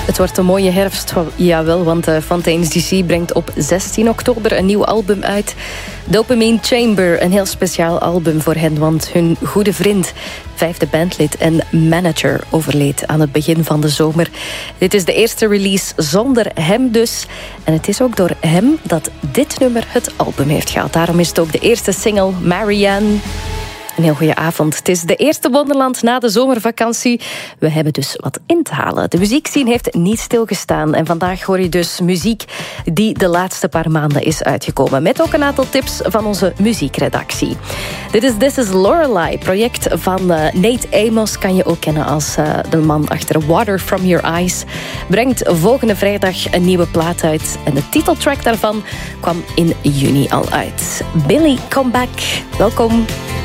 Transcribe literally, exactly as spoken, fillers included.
Het wordt een mooie herfst, jawel, want uh, Fontaine's D C brengt op zestien oktober een nieuw album uit. Dopamine Chamber, een heel speciaal album voor hen, want hun goede vriend, vijfde bandlid en manager, overleed aan het begin van de zomer. Dit is de eerste release zonder hem dus. En het is ook door hem dat dit nummer het album heeft gehaald. Daarom is het ook de eerste single, Marianne. Een heel goede avond. Het is de eerste Wonderland na de zomervakantie. We hebben dus wat in te halen. De muziekscene heeft niet stilgestaan. En vandaag hoor je dus muziek die de laatste paar maanden is uitgekomen. Met ook een aantal tips van onze muziekredactie. Dit is This is Lorelei, project van uh, Nate Amos. Kan je ook kennen als uh, de man achter Water From Your Eyes. Brengt volgende vrijdag een nieuwe plaat uit. En de titeltrack daarvan kwam in juni al uit. Billy, come back. Welkom.